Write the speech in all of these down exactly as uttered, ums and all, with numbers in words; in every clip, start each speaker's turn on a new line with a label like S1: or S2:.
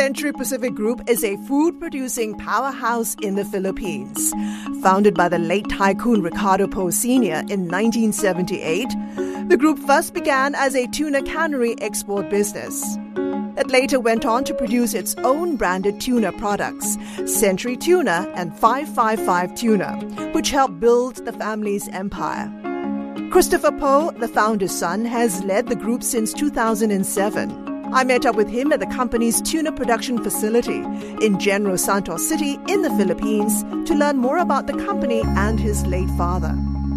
S1: Century Pacific Group is a food-producing powerhouse in the Philippines. Founded by the late tycoon Ricardo Poe Senior in nineteen seventy-eight, the group first began as a tuna cannery export business. It later went on to produce its own branded tuna products, Century Tuna and five five five Tuna, which helped build the family's empire. Christopher Poe, the founder's son, has led the group since two thousand seven. I met up with him at the company's tuna production facility in General Santos City in the Philippines to learn more about the company and his late father.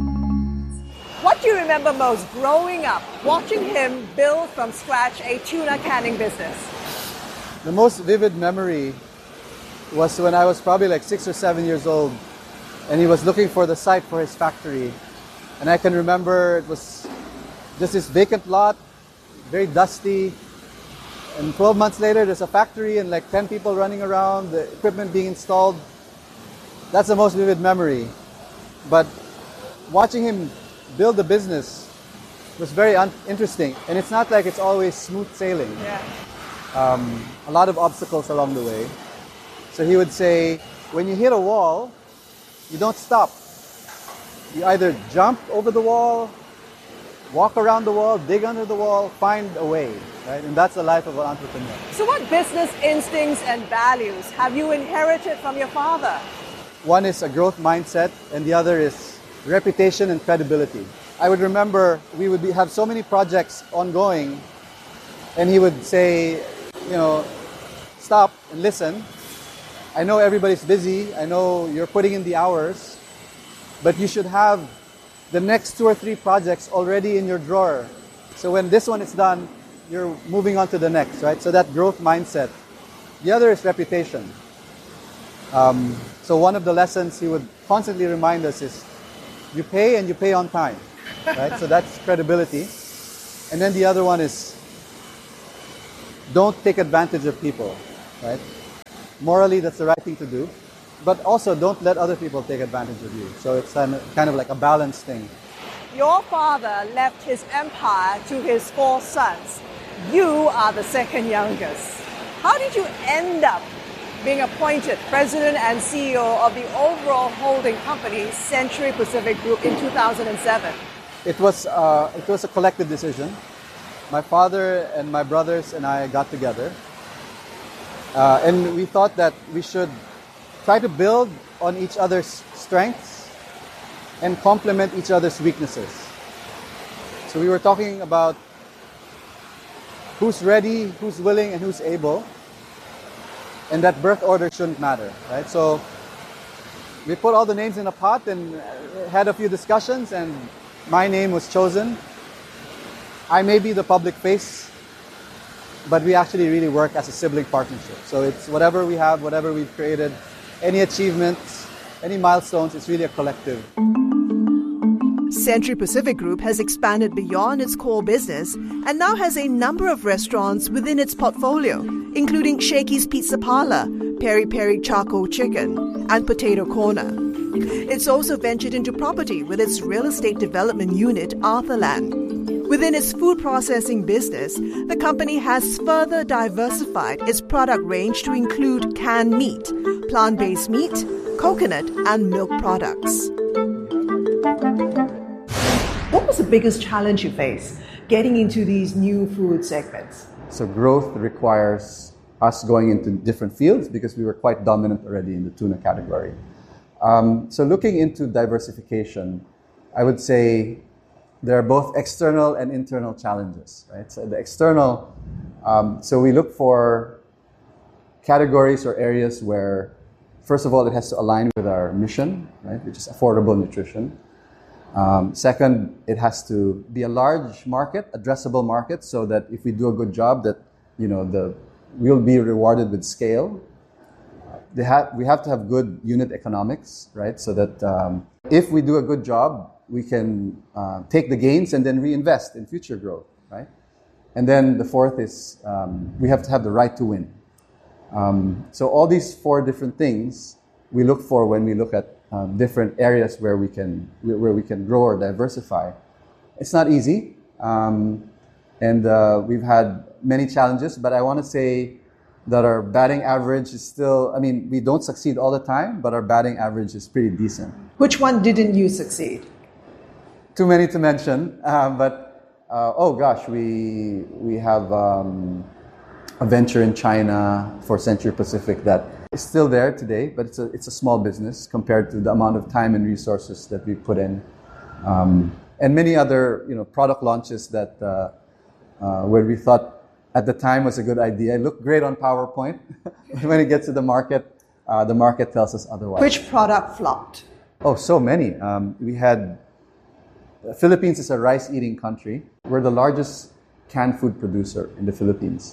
S1: What do you remember most growing up, watching him build from scratch a tuna canning business?
S2: The most vivid memory was when I was probably like six or seven years old and he was looking for the site for his factory. And I can remember it was just this vacant lot, very dusty. And twelve months later, there's a factory and like ten people running around, the equipment being installed. That's the most vivid memory. But watching him build the business was very un- interesting. And it's not like it's always smooth sailing.
S1: Yeah.
S2: Um, a lot of obstacles along the way. So he would say, when you hit a wall, you don't stop. You either jump over the wall, walk around the wall, dig under the wall, find a way, right? And that's the life of an entrepreneur.
S1: So what business instincts and values have you inherited from your father?
S2: One is a growth mindset, and the other is reputation and credibility. I would remember we would be, have so many projects ongoing, and he would say, you know, stop and listen. I know everybody's busy. I know you're putting in the hours, but you should have the next two or three projects already in your drawer. So when this one is done, you're moving on to the next, right? So that growth mindset. The other is reputation. Um, so one of the lessons he would constantly remind us is, you pay and you pay on time, right? So that's credibility. And then the other one is, don't take advantage of people, right? Morally, that's the right thing to do. But also, don't let other people take advantage of you. So it's kind of like a balanced thing.
S1: Your father left his empire to his four sons. You are the second youngest. How did you end up being appointed president and C E O of the overall holding company, Century Pacific Group, in two thousand seven?
S2: It was, uh, it was a collective decision. My father and my brothers and I got together. Uh, and we thought that we should try to build on each other's strengths and complement each other's weaknesses. So we were talking about who's ready, who's willing, and who's able. And that birth order shouldn't matter, right? So we put all the names in a pot and had a few discussions, and my name was chosen. I may be the public face, but we actually really work as a sibling partnership. So it's whatever we have, whatever we've created, any achievements, any milestones, it's really a collective.
S1: Century Pacific Group has expanded beyond its core business and now has a number of restaurants within its portfolio, including Shakey's Pizza Parlor, Peri Peri Charcoal Chicken, and Potato Corner. It's also ventured into property with its real estate development unit, Arthurland. Within its food processing business, the company has further diversified its product range to include canned meat, plant-based meat, coconut, and milk products. What was the biggest challenge you faced getting into these new food segments?
S2: So growth requires us going into different fields because we were quite dominant already in the tuna category. Um, so looking into diversification, I would say there are both external and internal challenges, right? So the external, um, so we look for categories or areas where, first of all, it has to align with our mission, right, which is affordable nutrition. Um, second, it has to be a large market, addressable market, so that if we do a good job, that you know the we'll be rewarded with scale. They have, we have to have good unit economics, right? So that um, if we do a good job, we can uh, take the gains and then reinvest in future growth, right? And then the fourth is um, we have to have the right to win. Um, so all these four different things we look for when we look at um, different areas where we can where we can grow or diversify. It's not easy, um, and uh, we've had many challenges. But I want to say that our batting average is still, I mean, we don't succeed all the time, but our batting average is pretty decent.
S1: Which one didn't you succeed?
S2: Too many to mention, uh, but uh, oh gosh, we we have um, a venture in China for Century Pacific that is still there today, but it's a it's a small business compared to the amount of time and resources that we put in, um, and many other you know product launches that uh, uh, where we thought at the time was a good idea. It looked great on PowerPoint. When it gets to the market, uh, the market tells us otherwise.
S1: Which product flopped?
S2: Oh, so many. Um, we had, the Philippines is a rice-eating country. We're the largest canned food producer in the Philippines.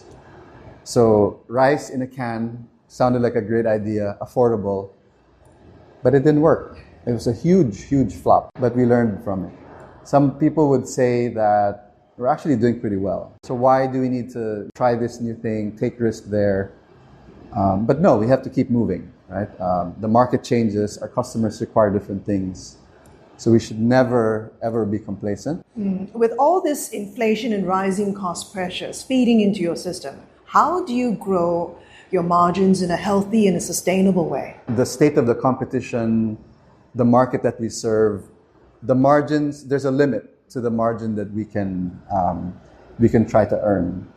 S2: So rice in a can sounded like a great idea, affordable, but it didn't work. It was a huge, huge flop, but we learned from it. Some people would say that we're actually doing pretty well. So why do we need to try this new thing, take risk there? Um, but no, we have to keep moving, right? Um, the market changes, our customers require different things. So we should never, ever be complacent.
S1: Mm. With all this inflation and rising cost pressures feeding into your system, how do you grow your margins in a healthy and a sustainable way?
S2: The state of the competition, the market that we serve, the margins, there's a limit to the margin that we can um, we can try to earn.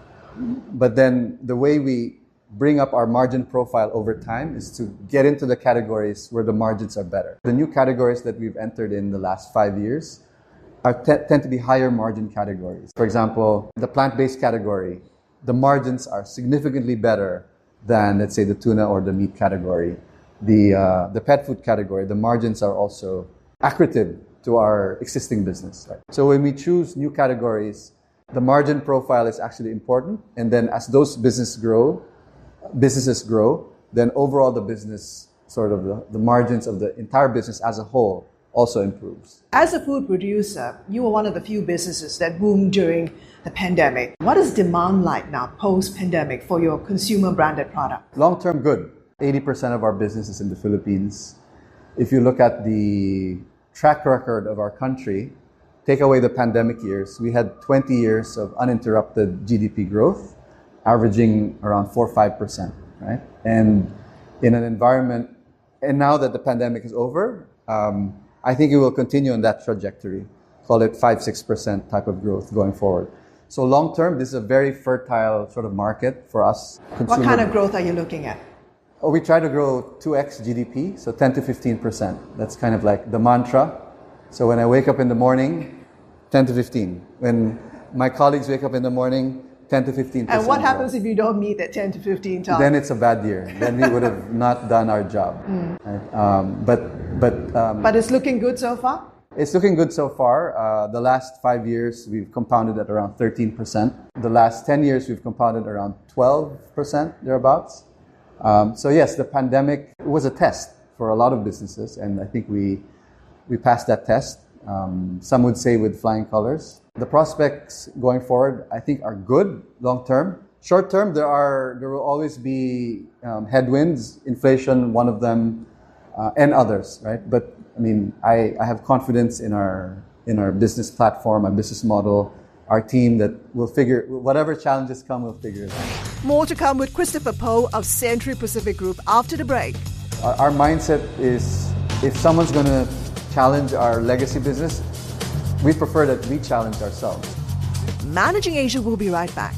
S2: But then the way we bring up our margin profile over time is to get into the categories where the margins are better. The new categories that we've entered in the last five years are t- tend to be higher margin categories. For example, the plant-based category, the margins are significantly better than, let's say, the tuna or the meat category. The uh, the pet food category, the margins are also accretive to our existing business. Right? So when we choose new categories, the margin profile is actually important. And then as those business grow, businesses grow, then overall the business, sort of the, the margins of the entire business as a whole also improves.
S1: As a food producer, you were one of the few businesses that boomed during the pandemic. What is demand like now, post-pandemic, for your consumer-branded product?
S2: Long-term, good. eighty percent of our business is in the Philippines. If you look at the track record of our country, take away the pandemic years, we had twenty years of uninterrupted G D P growth, averaging around four or five percent, right? And in an environment, and now that the pandemic is over, um, I think it will continue on that trajectory, call it five, six percent type of growth going forward. So long term, this is a very fertile sort of market for us.
S1: What kind of growth are you looking at?
S2: Oh, we try to grow two x G D P, so ten to fifteen percent. That's kind of like the mantra. So when I wake up in the morning, ten to fifteen. When my colleagues wake up in the morning, ten to fifteen percent.
S1: And what happens growth. If you don't meet that ten to fifteen target?
S2: Then it's a bad year. Then we would have not done our job. Mm. Right? Um, but but um,
S1: but it's looking good so far?
S2: It's looking good so far. Uh, the last five years, we've compounded at around thirteen percent. The last ten years, we've compounded around twelve percent, thereabouts. Um, so yes, the pandemic was a test for a lot of businesses, and I think we we passed that test. Um, some would say with flying colors. The prospects going forward, I think, are good long term. Short term, there are there will always be um, headwinds, inflation, one of them, uh, and others, right? But I mean, I, I have confidence in our in our business platform, our business model, our team that will figure, whatever challenges come, we'll figure it out.
S1: More to come with Christopher Poh of Century Pacific Group after the break.
S2: Our, our mindset is, if someone's going to challenge our legacy business, we prefer that we challenge ourselves.
S1: Managing Asia will be right back.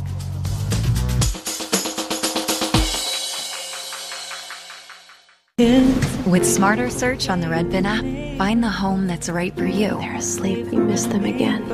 S3: With Smarter Search on the Redfin app, find the home that's right for you.
S4: They're asleep. You miss them again.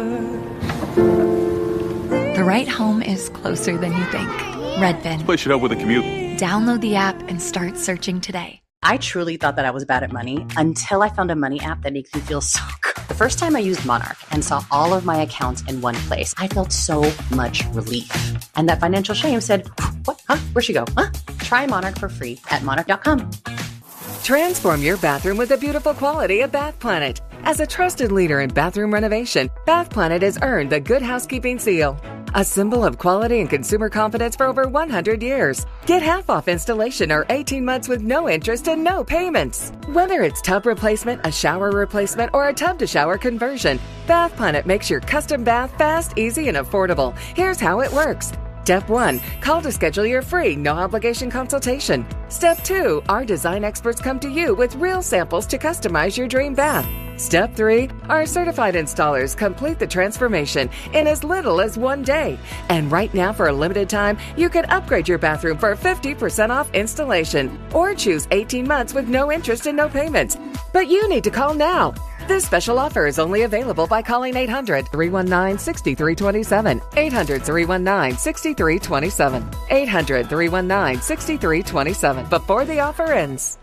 S3: The right home is closer than you think. Redfin.
S5: Push it up with a commute.
S3: Download the app and start searching today.
S6: I truly thought that I was bad at money until I found a money app that makes me feel so good. The first time I used Monarch and saw all of my accounts in one place, I felt so much relief. And that financial shame said, what? Huh? Where'd she go? Huh? Try Monarch for free at monarch dot com.
S7: Transform your bathroom with the beautiful quality of Bath Planet. As a trusted leader in bathroom renovation, Bath Planet has earned the Good Housekeeping seal, a symbol of quality and consumer confidence for over one hundred years. Get half off installation or eighteen months with no interest and no payments. Whether it's tub replacement, a shower replacement, or a tub-to-shower conversion, Bath Planet makes your custom bath fast, easy, and affordable. Here's how it works. Step one, call to schedule your free, no-obligation consultation. Step two, our design experts come to you with real samples to customize your dream bath. Step three, our certified installers complete the transformation in as little as one day. And right now, for a limited time, you can upgrade your bathroom for fifty percent off installation or choose eighteen months with no interest and no payments. But you need to call now. This special offer is only available by calling eight hundred, three one nine, six three two seven, eight hundred, three one nine, six three two seven, eight hundred, three one nine, six three two seven before the offer ends.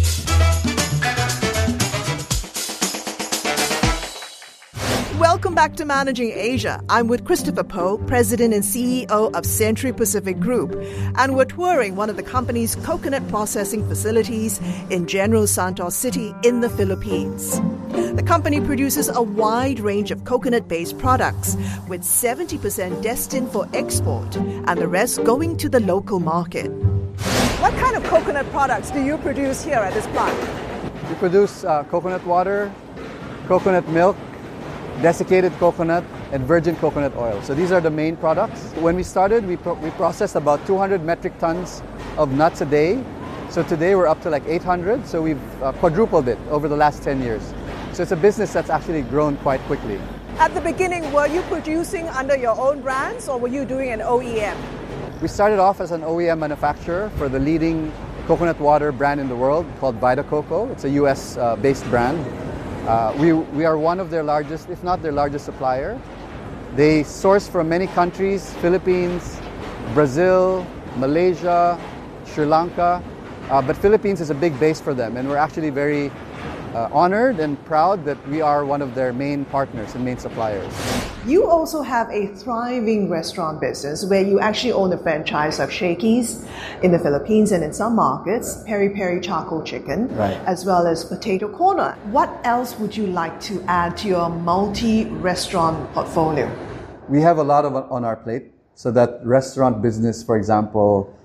S1: Welcome back to Managing Asia. I'm with Christopher Poh, President and C E O of Century Pacific Group, and we're touring one of the company's coconut processing facilities in General Santos City in the Philippines. The company produces a wide range of coconut-based products, with seventy percent destined for export and the rest going to the local market. What kind of coconut products do you produce here at this plant?
S2: We produce uh, coconut water, coconut milk, desiccated coconut, and virgin coconut oil. So these are the main products. When we started, we, pro- we processed about two hundred metric tons of nuts a day. So today we're up to like eight hundred. So we've uh, quadrupled it over the last ten years. So it's a business that's actually grown quite quickly.
S1: At the beginning, were you producing under your own brands or were you doing an O E M?
S2: We started off as an O E M manufacturer for the leading coconut water brand in the world called Vita Coco. It's a U S uh, based brand. Uh, we, we are one of their largest, if not their largest supplier. They source from many countries: Philippines, Brazil, Malaysia, Sri Lanka. Uh, but Philippines is a big base for them, and we're actually very uh, honored and proud that we are one of their main partners and main suppliers.
S1: You also have a thriving restaurant business where you actually own a franchise of Shakey's in the Philippines and in some markets, Peri Peri Charcoal Chicken,
S2: right,
S1: as well as Potato Corner. What else would you like to add to your multi-restaurant portfolio?
S2: We have a lot of on our plate. So that restaurant business, for example,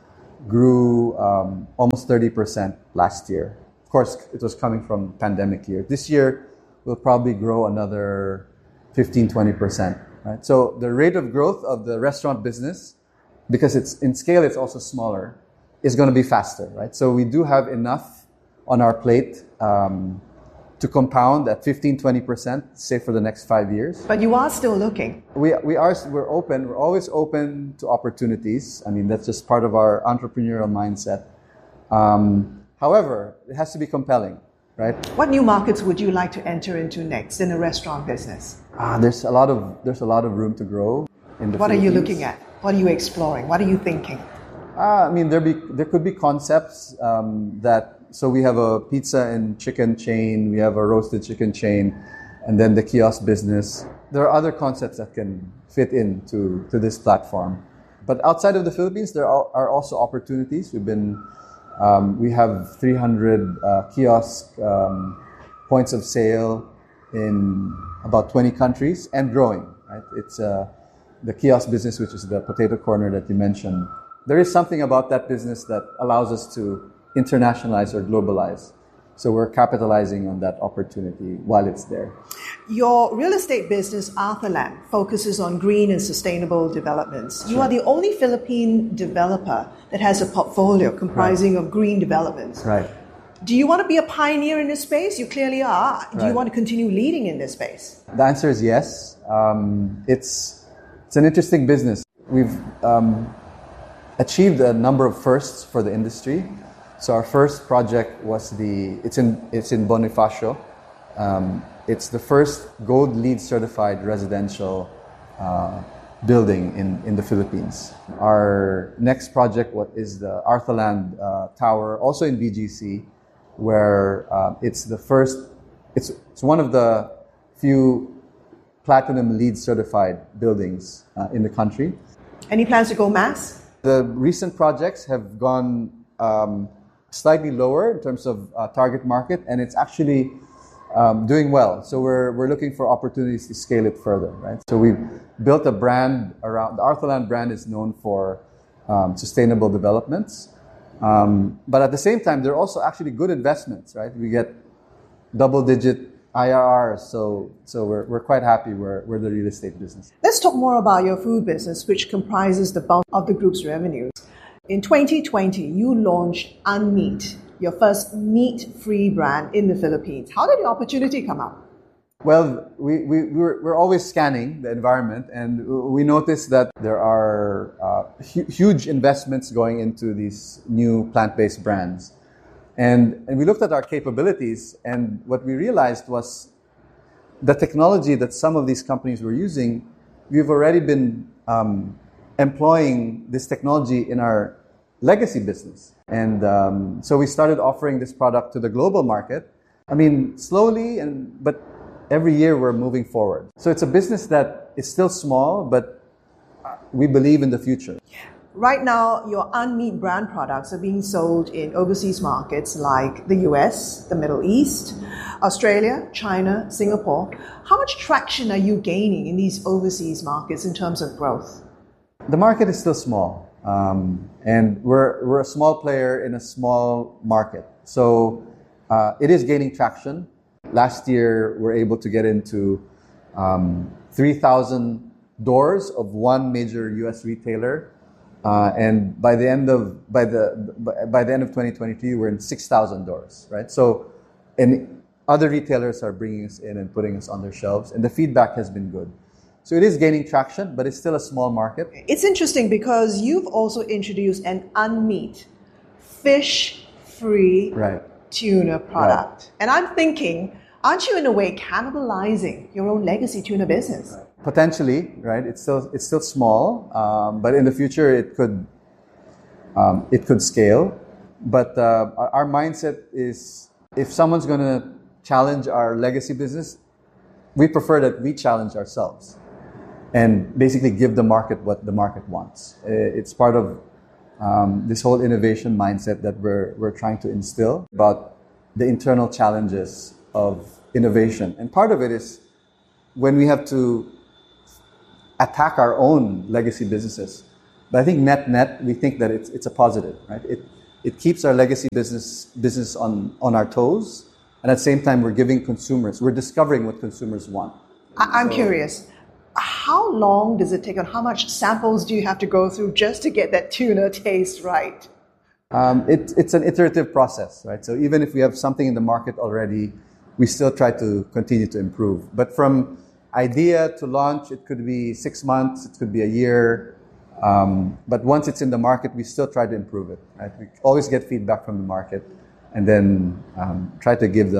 S2: grew um, almost thirty percent last year. Of course, it was coming from pandemic year. This year, we'll probably grow another fifteen to twenty percent. Right? So the rate of growth of the restaurant business, because it's in scale, it's also smaller, is going to be faster. Right? So we do have enough on our plate um, to compound at fifteen to twenty percent, say for the next five years.
S1: But you are still looking.
S2: We we are we're open. We're always open to opportunities. I mean, that's just part of our entrepreneurial mindset. Um, however, it has to be compelling, right?
S1: What new markets would you like to enter into next in the restaurant business?
S2: Ah, there's a lot of there's a lot of room to grow in the
S1: What are
S2: Philippines.
S1: you looking at? What are you exploring? What are you thinking?
S2: Ah, I mean, there be there could be concepts um, that. So we have a pizza and chicken chain. We have a roasted chicken chain, and then the kiosk business. There are other concepts that can fit into to this platform. But outside of the Philippines, there are, are also opportunities. We've been um, we have three hundred uh, kiosk um, points of sale in about twenty countries and growing. Right? It's uh, the kiosk business, which is the Potato Corner that you mentioned. There is something about that business that allows us to internationalize or globalize. So we're capitalizing on that opportunity while it's there.
S1: Your real estate business, Arthurland, focuses on green and sustainable developments. Sure. You are the only Philippine developer that has a portfolio comprising right. of green developments.
S2: Right.
S1: Do you want to be a pioneer in this space? You clearly are. Do
S2: right.
S1: you want to continue leading in this space?
S2: The answer is yes. Um, it's it's an interesting business. We've um, achieved a number of firsts for the industry. So our first project was the, it's in it's in Bonifacio. Um, it's the first Gold LEED certified residential uh, building in, in the Philippines. Our next project what is the Arthurland uh, Tower, also in B G C, where uh, it's the first, it's, it's one of the few Platinum LEED certified buildings uh, in the country.
S1: Any plans to go mass?
S2: The recent projects have gone um, slightly lower in terms of uh, target market, and it's actually um, doing well. So we're we're looking for opportunities to scale it further, right? So we've built a brand around, the Arthurland brand is known for um, sustainable developments. Um, but at the same time, they're also actually good investments, right? We get double-digit I R Rs, so so we're we're quite happy. We're we're the real estate business.
S1: Let's talk more about your food business, which comprises the bulk of the group's revenues. In twenty twenty, you launched Unmeat, your first meat-free brand in the Philippines. How did the opportunity come up?
S2: Well, we, we, we're, we're always scanning the environment, and we noticed that there are uh, hu- huge investments going into these new plant-based brands. And, and we looked at our capabilities, and what we realized was the technology that some of these companies were using, we've already been um, employing this technology in our legacy business. And um, so we started offering this product to the global market. I mean, slowly, and but every year we're moving forward. So it's a business that is still small, but we believe in the future.
S1: Right now, your Unmeat brand products are being sold in overseas markets like the U S, the Middle East, Australia, China, Singapore. How much traction are you gaining in these overseas markets in terms of growth?
S2: The market is still small, um, and we're we're a small player in a small market. So uh, it is gaining traction. Last year, we were able to get into um, three thousand doors of one major U S retailer, uh, and by the end of by the by the end of twenty twenty-three, we're in six thousand doors. Right. So, and other retailers are bringing us in and putting us on their shelves, and the feedback has been good. So it is gaining traction, but it's still a small market.
S1: It's interesting because you've also introduced an Unmeat, fish-free
S2: Right.
S1: tuna product.
S2: Right.
S1: And I'm thinking, aren't you in a way cannibalizing your own legacy tuna business?
S2: Potentially, right? It's still it's still small, um, but in the future it could um, it could scale. But uh, our, our mindset is, if someone's going to challenge our legacy business, we prefer that we challenge ourselves and basically give the market what the market wants. It's part of um, this whole innovation mindset that we're we're trying to instill about the internal challenges of innovation. And part of it is when we have to attack our own legacy businesses. But I think net net, we think that it's it's a positive, right? It it keeps our legacy business business on, on our toes, and at the same time we're giving consumers, we're discovering what consumers want.
S1: I- I'm
S2: So-
S1: curious, how long does it take and how much samples do you have to go through just to get that tuna taste right?
S2: Um, it, it's an iterative process, right? So even if we have something in the market already, we still try to continue to improve. But from idea to launch, it could be six months, it could be a year. Um, but once it's in the market, we still try to improve it, right? We always get feedback from the market and then um, try to give the